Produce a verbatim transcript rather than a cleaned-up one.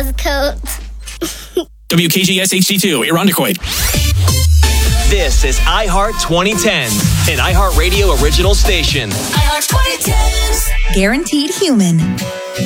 his coat. W K G S H D two, Irondequoit. This is iHeart twenty tens, an iHeartRadio original station. iHeart twenty tens. Guaranteed human.